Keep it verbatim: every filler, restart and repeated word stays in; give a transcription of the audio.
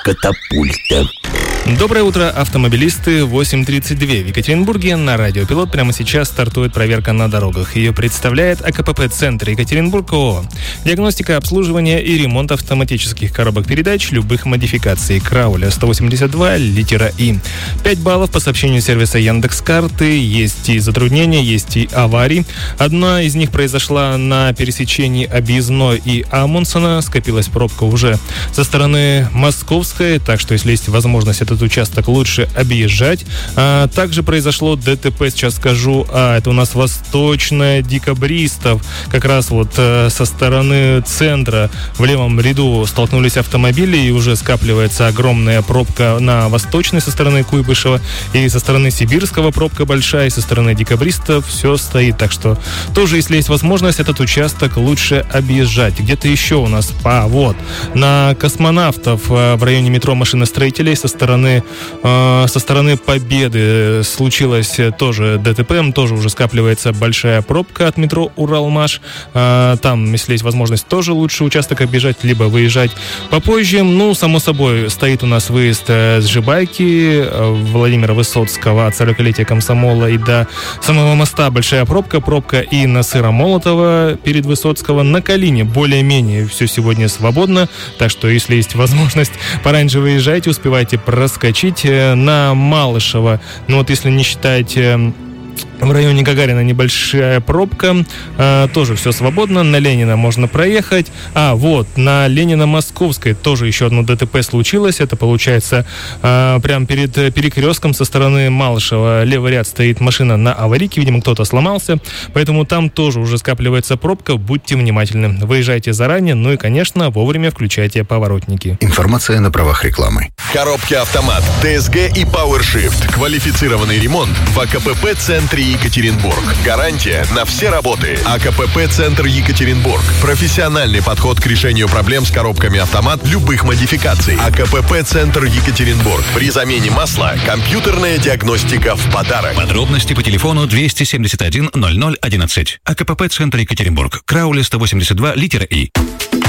катапульта. Доброе утро, автомобилисты. восемь тридцать два в Екатеринбурге. На радио Пилот прямо сейчас стартует проверка на дорогах. Ее представляет АКПП-центр Екатеринбург ООО. Диагностика, обслуживание и ремонт автоматических коробок передач любых модификаций. Крауля сто восемьдесят два, литера И. пять баллов по сообщению сервиса Яндекс.Карты. Есть и затруднения, есть и аварии. Одна из них произошла на пересечении Объездной и Амундсена. Скопилась пробка уже со стороны Московской, так что если есть возможность этот участок лучше объезжать. А, также произошло ДТП, сейчас скажу, а, это у нас Восточная, Декабристов. Как раз вот а, со стороны центра в левом ряду столкнулись автомобили, и уже скапливается огромная пробка на Восточной со стороны Куйбышева, и со стороны Сибирского пробка большая, и со стороны Декабристов все стоит. Так что тоже, если есть возможность, этот участок лучше объезжать. Где-то еще у нас, а, вот, на Космонавтов а, в районе метро Машиностроителей со стороны со стороны Победы случилось тоже ДТП, тоже уже скапливается большая пробка от метро Уралмаш. Там, если есть возможность, тоже лучше участок объезжать, либо выезжать попозже. Ну, само собой, стоит у нас выезд с Жибайки, Владимира Высоцкого от сорокалетия Комсомола и до самого моста большая пробка, пробка и на Сыромолотова перед Высоцкого. На Калине более-менее все сегодня свободно, так что, если есть возможность, пораньше выезжайте, успевайте проскочить на Малышево. Ну вот, если не считать в районе Гагарина небольшая пробка, а, тоже все свободно. На Ленина можно проехать. А, вот, на Ленина-Московской тоже еще одно ДТП случилось. Это, получается, а, прямо перед перекрестком со стороны Малышева. Левый ряд стоит машина на аварийке. Видимо, кто-то сломался. Поэтому там тоже уже скапливается пробка. Будьте внимательны. Выезжайте заранее. Ну и, конечно, вовремя включайте поворотники. Информация на правах рекламы. Коробки автомат, ТСГ и PowerShift. Квалифицированный ремонт в АКПП-центре Екатеринбург. Гарантия на все работы. АКПП-центр Екатеринбург. Профессиональный подход к решению проблем с коробками автомат любых модификаций. АКПП-центр Екатеринбург. При замене масла компьютерная диагностика в подарок. Подробности по телефону двести семьдесят один ноль ноль одиннадцать. АКПП-центр Екатеринбург. Крауля сто восемьдесят два, литера И.